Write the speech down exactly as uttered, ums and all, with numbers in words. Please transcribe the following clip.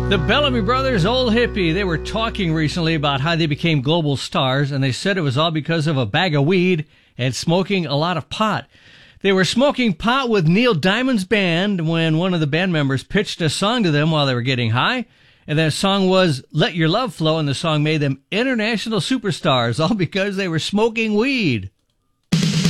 The Bellamy Brothers, Old Hippie, they were talking recently about how they became global stars, and they said it was all because of a bag of weed and smoking a lot of pot. They were smoking pot with Neil Diamond's band when one of the band members pitched a song to them while they were getting high, and that song was Let Your Love Flow, and the song made them international superstars, all because they were smoking weed.